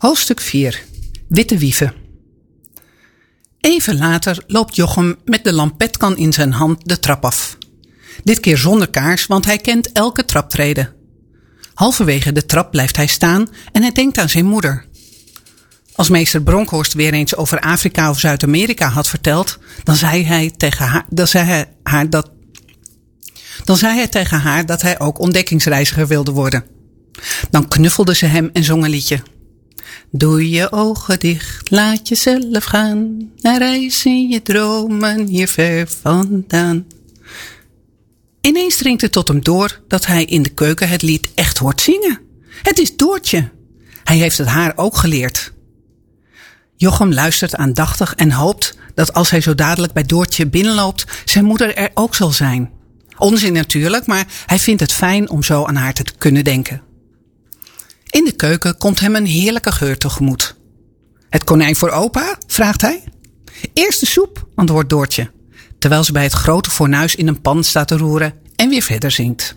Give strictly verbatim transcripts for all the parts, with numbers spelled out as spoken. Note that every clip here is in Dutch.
Hoofdstuk vier. Witte wieven. Even later loopt Jochem met de lampetkan in zijn hand de trap af. Dit keer zonder kaars, want hij kent elke traptrede. Halverwege de trap blijft hij staan en hij denkt aan zijn moeder. Als meester Bronkhorst weer eens over Afrika of Zuid-Amerika had verteld, dan zei hij tegen haar, dan zei hij haar dat, dan zei hij tegen haar dat hij ook ontdekkingsreiziger wilde worden. Dan knuffelde ze hem en zong een liedje. Doe je ogen dicht, laat jezelf gaan, en reis in je dromen hier ver vandaan. Ineens dringt het tot hem door dat hij in de keuken het lied echt hoort zingen. Het is Doortje. Hij heeft het haar ook geleerd. Jochem luistert aandachtig en hoopt dat als hij zo dadelijk bij Doortje binnenloopt, zijn moeder er ook zal zijn. Onzin natuurlijk, maar hij vindt het fijn om zo aan haar te kunnen denken. In de keuken komt hem een heerlijke geur tegemoet. Het konijn voor opa? Vraagt hij. Eerst de soep, antwoordt Doortje, terwijl ze bij het grote fornuis in een pan staat te roeren en weer verder zingt.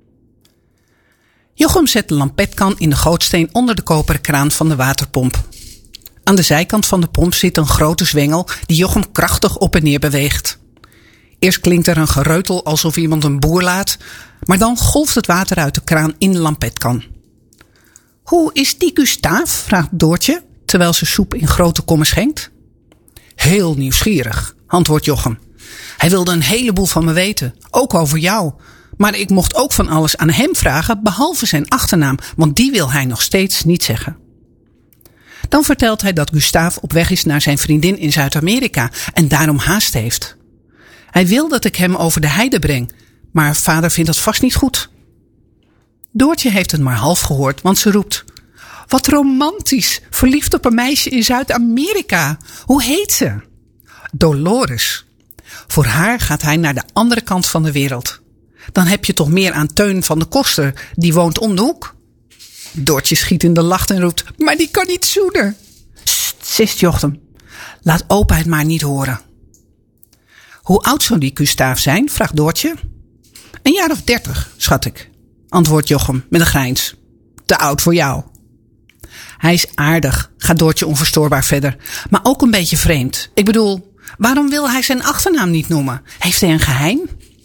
Jochem zet de lampetkan in de gootsteen onder de koperen kraan van de waterpomp. Aan de zijkant van de pomp zit een grote zwengel die Jochem krachtig op en neer beweegt. Eerst klinkt er een gereutel alsof iemand een boer laat, maar dan golft het water uit de kraan in de lampetkan. Hoe is die Gustaaf? Vraagt Doortje, terwijl ze soep in grote kommen schenkt. Heel nieuwsgierig, antwoordt Jochem. Hij wilde een heleboel van me weten, ook over jou. Maar ik mocht ook van alles aan hem vragen, behalve zijn achternaam, want die wil hij nog steeds niet zeggen. Dan vertelt hij dat Gustaaf op weg is naar zijn vriendin in Zuid-Amerika en daarom haast heeft. Hij wil dat ik hem over de heide breng, maar vader vindt dat vast niet goed. Doortje heeft het maar half gehoord, want ze roept. Wat romantisch, verliefd op een meisje in Zuid-Amerika. Hoe heet ze? Dolores. Voor haar gaat hij naar de andere kant van de wereld. Dan heb je toch meer aan Teun van de Koster, die woont om de hoek. Doortje schiet in de lach en roept, maar die kan niet zoenen. Sst, sist Jochem. Laat opa het maar niet horen. Hoe oud zou die Gustaaf zijn? Vraagt Doortje. Een jaar of dertig, schat ik, antwoordt Jochem met een grijns. Te oud voor jou. Hij is aardig, gaat Doortje onverstoorbaar verder, maar ook een beetje vreemd. Ik bedoel, waarom wil hij zijn achternaam niet noemen? Heeft hij een geheim?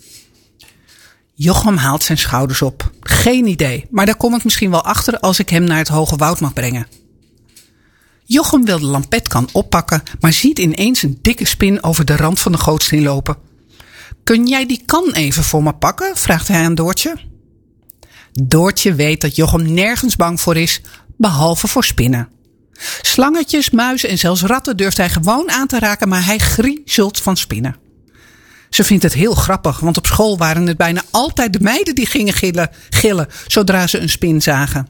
Jochem haalt zijn schouders op. Geen idee, maar daar kom ik misschien wel achter als ik hem naar het Hoge Woud mag brengen. Jochem wil de lampetkan oppakken, maar ziet ineens een dikke spin over de rand van de gootsteen lopen. Kun jij die kan even voor me pakken? Vraagt hij aan Doortje. Doortje weet dat Jochem nergens bang voor is, behalve voor spinnen. Slangetjes, muizen en zelfs ratten durft hij gewoon aan te raken, maar hij griezelt van spinnen. Ze vindt het heel grappig, want op school waren het bijna altijd de meiden die gingen gillen, gillen zodra ze een spin zagen.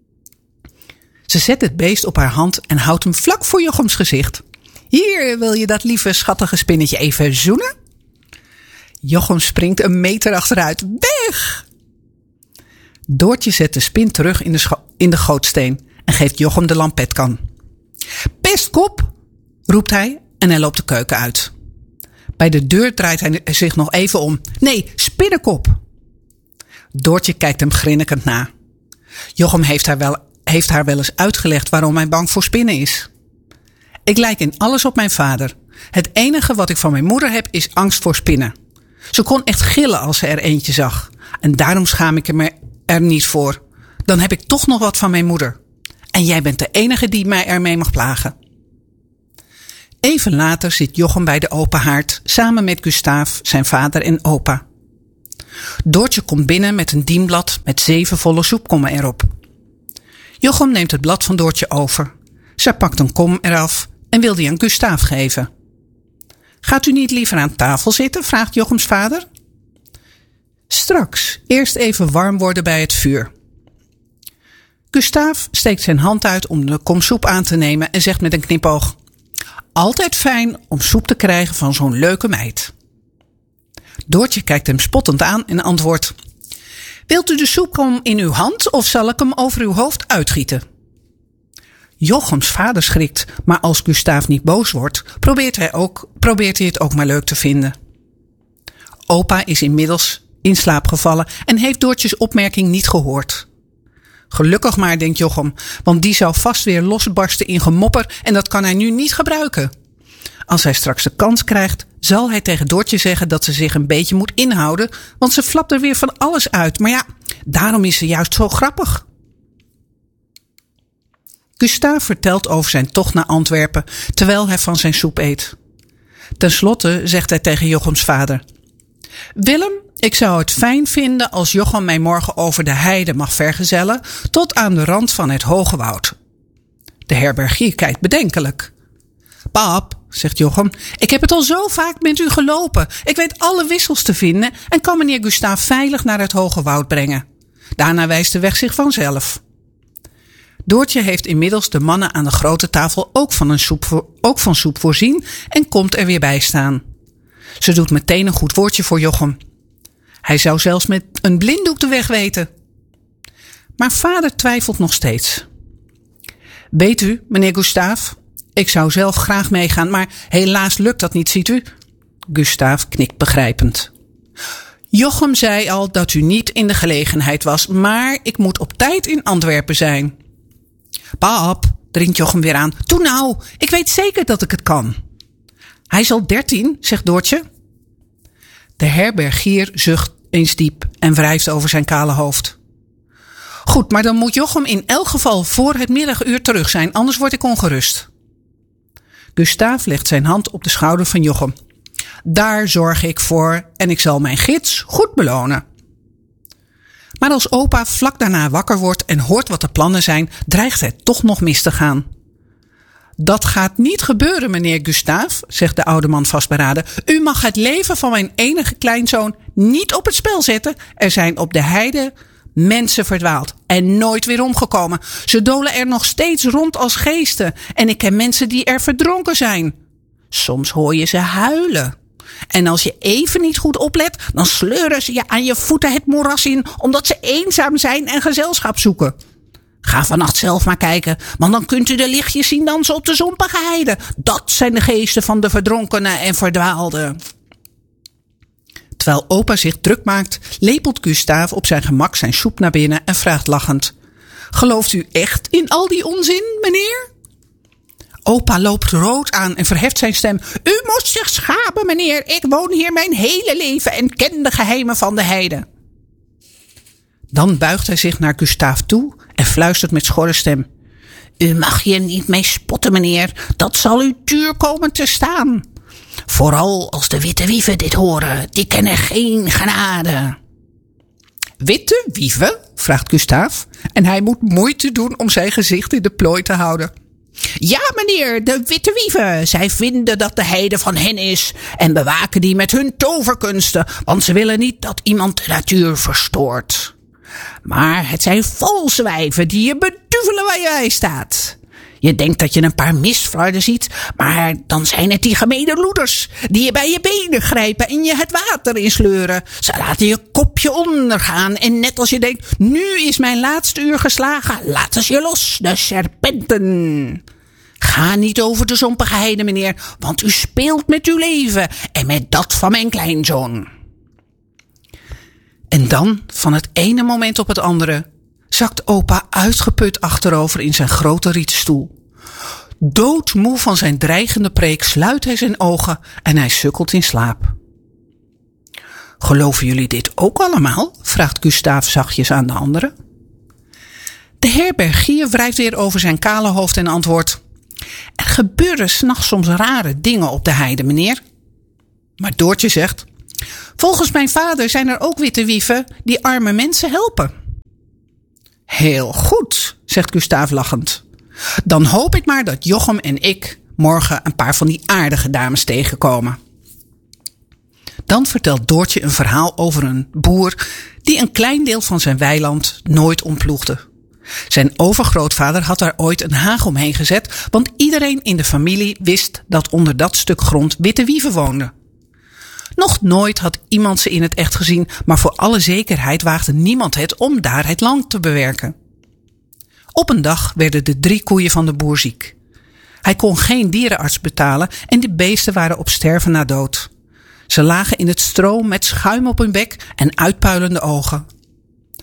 Ze zet het beest op haar hand en houdt hem vlak voor Jochems gezicht. Hier, wil je dat lieve schattige spinnetje even zoenen? Jochem springt een meter achteruit. Weg! Doortje zet de spin terug in de, scho- in de gootsteen en geeft Jochem de lampetkan. Pestkop, roept hij en hij loopt de keuken uit. Bij de deur draait hij zich nog even om. Nee, spinnenkop! Doortje kijkt hem grinnikend na. Jochem heeft haar, wel, heeft haar wel eens uitgelegd waarom hij bang voor spinnen is. Ik lijk in alles op mijn vader. Het enige wat ik van mijn moeder heb is angst voor spinnen. Ze kon echt gillen als ze er eentje zag. En daarom schaam ik me er niet voor. Dan heb ik toch nog wat van mijn moeder. En jij bent de enige die mij ermee mag plagen. Even later zit Jochem bij de open haard, samen met Gustaaf, zijn vader en opa. Doortje komt binnen met een dienblad met zeven volle soepkommen erop. Jochem neemt het blad van Doortje over. Zij pakt een kom eraf en wil die aan Gustaaf geven. Gaat u niet liever aan tafel zitten? Vraagt Jochems vader. Straks, eerst even warm worden bij het vuur. Gustaaf steekt zijn hand uit om de kom soep aan te nemen en zegt met een knipoog. Altijd fijn om soep te krijgen van zo'n leuke meid. Doortje kijkt hem spottend aan en antwoordt. Wilt u de soepkom in uw hand of zal ik hem over uw hoofd uitgieten? Jochems vader schrikt, maar als Gustaaf niet boos wordt, probeert hij, ook, probeert hij het ook maar leuk te vinden. Opa is inmiddels in slaap gevallen en heeft Doortjes opmerking niet gehoord. Gelukkig maar, denkt Jochem, want die zou vast weer losbarsten in gemopper en dat kan hij nu niet gebruiken. Als hij straks de kans krijgt, zal hij tegen Doortje zeggen dat ze zich een beetje moet inhouden, want ze flapt er weer van alles uit. Maar ja, daarom is ze juist zo grappig. Gustaaf vertelt over zijn tocht naar Antwerpen, terwijl hij van zijn soep eet. Ten slotte zegt hij tegen Jochems vader: Willem, ik zou het fijn vinden als Jochem mij morgen over de heide mag vergezellen tot aan de rand van het hoge woud. De herbergier kijkt bedenkelijk. Pap, zegt Jochem, ik heb het al zo vaak met u gelopen. Ik weet alle wissels te vinden en kan meneer Gustaaf veilig naar het hoge woud brengen. Daarna wijst de weg zich vanzelf. Doortje heeft inmiddels de mannen aan de grote tafel ook van, een soep, voor, ook van soep voorzien en komt er weer bij staan. Ze doet meteen een goed woordje voor Jochem. Hij zou zelfs met een blinddoek de weg weten. Maar vader twijfelt nog steeds. Weet u, meneer Gustaaf, ik zou zelf graag meegaan, maar helaas lukt dat niet, ziet u. Gustaaf knikt begrijpend. Jochem zei al dat u niet in de gelegenheid was, maar ik moet op tijd in Antwerpen zijn. Pap, dringt Jochem weer aan, toe nou, ik weet zeker dat ik het kan. Hij is al dertien, zegt Doortje. De herbergier zucht eens diep en wrijft over zijn kale hoofd. Goed, maar dan moet Jochem in elk geval voor het middaguur terug zijn, anders word ik ongerust. Gustaaf legt zijn hand op de schouder van Jochem. Daar zorg ik voor en ik zal mijn gids goed belonen. Maar als opa vlak daarna wakker wordt en hoort wat de plannen zijn, dreigt het toch nog mis te gaan. Dat gaat niet gebeuren, meneer Gustaaf, zegt de oude man vastberaden. U mag het leven van mijn enige kleinzoon niet op het spel zetten. Er zijn op de heide mensen verdwaald en nooit weer omgekomen. Ze dolen er nog steeds rond als geesten en ik ken mensen die er verdronken zijn. Soms hoor je ze huilen. En als je even niet goed oplet, dan sleuren ze je aan je voeten het moeras in, omdat ze eenzaam zijn en gezelschap zoeken. Ga vannacht zelf maar kijken, want dan kunt u de lichtjes zien dansen op de zompige heide. Dat zijn de geesten van de verdronkenen en verdwaalden. Terwijl opa zich druk maakt, lepelt Gustaaf op zijn gemak zijn soep naar binnen en vraagt lachend: Gelooft u echt in al die onzin, meneer? Opa loopt rood aan en verheft zijn stem. U moet zich schamen, meneer. Ik woon hier mijn hele leven en ken de geheimen van de heide. Dan buigt hij zich naar Gustaaf toe en fluistert met schorre stem: U mag hier niet mee spotten, meneer. Dat zal u duur komen te staan. Vooral als de witte wieven dit horen. Die kennen geen genade. Witte wieven? Vraagt Gustaaf. En hij moet moeite doen om zijn gezicht in de plooi te houden. Ja, meneer, de witte wieven. Zij vinden dat de heide van hen is en bewaken die met hun toverkunsten, want ze willen niet dat iemand de natuur verstoort. Maar het zijn valse wijven die je beduvelen waar jij staat. Je denkt dat je een paar misfruiden ziet, maar dan zijn het die gemene loeders die je bij je benen grijpen en je het water insleuren. Ze laten je kopje ondergaan en net als je denkt, nu is mijn laatste uur geslagen, laten ze je los, de serpenten. Ga niet over de zompige heide, meneer, want u speelt met uw leven en met dat van mijn kleinzoon. En dan, van het ene moment op het andere, zakt opa uitgeput achterover in zijn grote rieten stoel. Doodmoe van zijn dreigende preek sluit hij zijn ogen en hij sukkelt in slaap. Geloven jullie dit ook allemaal? Vraagt Gustaaf zachtjes aan de anderen. De herbergier wrijft weer over zijn kale hoofd en antwoordt: Er gebeuren 's nachts soms rare dingen op de heide, meneer. Maar Doortje zegt: Volgens mijn vader zijn er ook witte wieven die arme mensen helpen. Heel goed, zegt Gustaaf lachend. Dan hoop ik maar dat Jochem en ik morgen een paar van die aardige dames tegenkomen. Dan vertelt Doortje een verhaal over een boer die een klein deel van zijn weiland nooit omploegde. Zijn overgrootvader had daar ooit een haag omheen gezet, want iedereen in de familie wist dat onder dat stuk grond witte wieven woonden. Nog nooit had iemand ze in het echt gezien, maar voor alle zekerheid waagde niemand het om daar het land te bewerken. Op een dag werden de drie koeien van de boer ziek. Hij kon geen dierenarts betalen en de beesten waren op sterven na dood. Ze lagen in het stro met schuim op hun bek en uitpuilende ogen.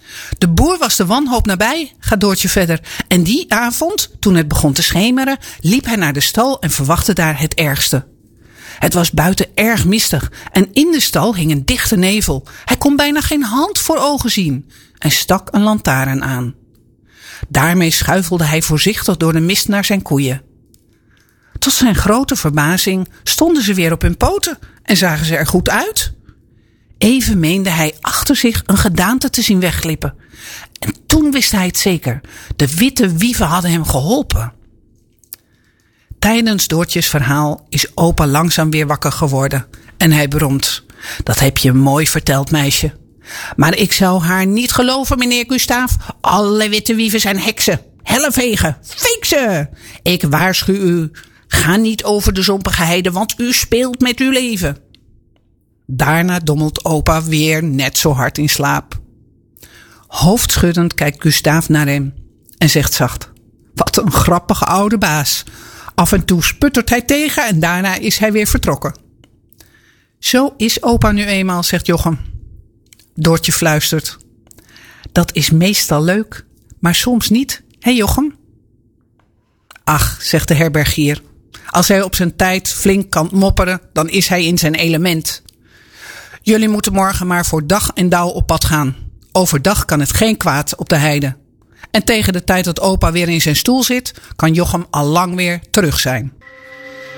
De boer was de wanhoop nabij, gaat Doortje verder. En die avond, toen het begon te schemeren, liep hij naar de stal en verwachtte daar het ergste. Het was buiten erg mistig en in de stal hing een dichte nevel. Hij kon bijna geen hand voor ogen zien en stak een lantaarn aan. Daarmee schuifelde hij voorzichtig door de mist naar zijn koeien. Tot zijn grote verbazing stonden ze weer op hun poten en zagen ze er goed uit. Even meende hij achter zich een gedaante te zien wegglippen. En toen wist hij het zeker. De witte wieven hadden hem geholpen. Tijdens Doortjes verhaal is opa langzaam weer wakker geworden. En hij bromt. Dat heb je mooi verteld, meisje. Maar ik zou haar niet geloven, meneer Gustaaf. Alle witte wieven zijn heksen. Hellevegen. Fiksen. Ik waarschuw u. Ga niet over de zompige heide, want u speelt met uw leven. Daarna dommelt opa weer net zo hard in slaap. Hoofdschuddend kijkt Gustaaf naar hem en zegt zacht: wat een grappige oude baas. Af en toe sputtert hij tegen en daarna is hij weer vertrokken. Zo is opa nu eenmaal, zegt Jochem. Doortje fluistert: dat is meestal leuk, maar soms niet, hè Jochem? Ach, zegt de herbergier, als hij op zijn tijd flink kan mopperen, dan is hij in zijn element. Jullie moeten morgen maar voor dag en dauw op pad gaan. Overdag kan het geen kwaad op de heide. En tegen de tijd dat opa weer in zijn stoel zit, kan Jochem al lang weer terug zijn.